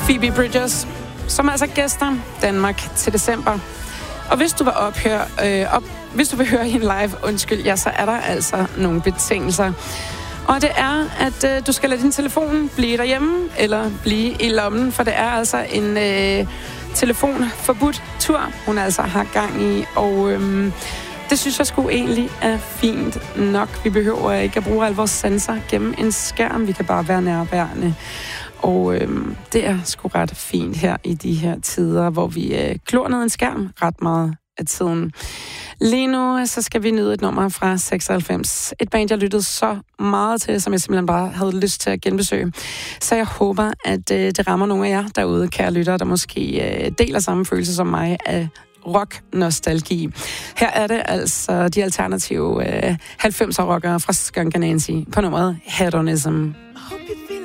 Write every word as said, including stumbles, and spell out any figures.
Phoebe Bridgers, som altså gæster Danmark til december. Og hvis du vil ophøre, øh, op, hvis du vil høre hende live, undskyld, ja, så er der altså nogle betingelser. Og det er, at øh, du skal lade din telefon blive derhjemme, eller blive i lommen, for det er altså en øh, telefonforbudt tur, hun altså har gang i. Og øh, det synes jeg sgu egentlig er fint nok. Vi behøver ikke at bruge al vores sanser gennem en skærm. Vi kan bare være nærværende. Og øhm, det er sgu ret fint her i de her tider, hvor vi øh, klor ned en skærm ret meget af tiden. Lige nu så skal vi nyde et nummer fra seksoghalvfems. Et band, jeg lyttede så meget til, som jeg simpelthen bare havde lyst til at genbesøge. Så jeg håber, at øh, det rammer nogle af jer derude, kære lyttere, der måske øh, deler samme følelse som mig af rock-nostalgi. Her er det altså de alternative øh, halvfemser rockere fra Skunk and Nancy på nummeret Hedonism.